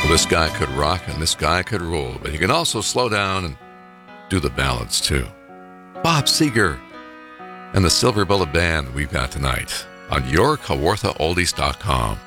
Well, this guy could rock and this guy could roll, but he can also slow down and do the ballads too. Bob Seger and the Silver Bullet Band we've got tonight on YourKawarthaOldies.com.